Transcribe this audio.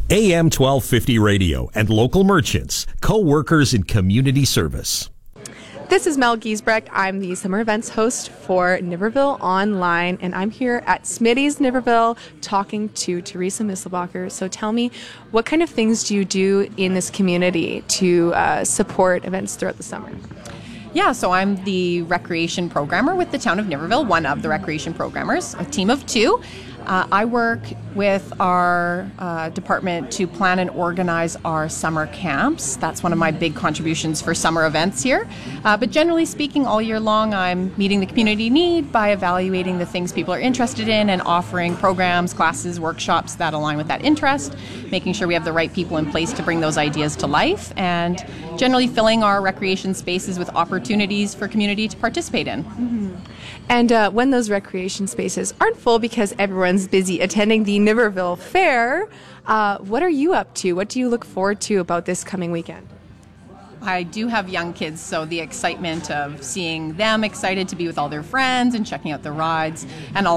AM 1250 radio and local merchants, co-workers in community service. This is Mel Giesbrecht. I'm the summer events host for Niverville Online, and I'm here at Smitty's Niverville talking to Teresa Misselbacher. So tell me, what kind of things do you do in this community to support events throughout the summer? Yeah, so I'm the recreation programmer with the town of Niverville, one of the recreation programmers, a team of two. I work with our department to plan and organize our summer camps. That's one of my big contributions for summer events here. But generally speaking, all year long, I'm meeting the community need by evaluating the things people are interested in and offering programs, classes, workshops that align with that interest, making sure we have the right people in place to bring those ideas to life, and generally filling our recreation spaces with opportunities for community to participate in. Mm-hmm. And when those recreation spaces aren't full because everyone's busy attending the Niverville Fair, what are you up to? What do you look forward to about this coming weekend? I do have young kids, so the excitement of seeing them excited to be with all their friends and checking out the rides, and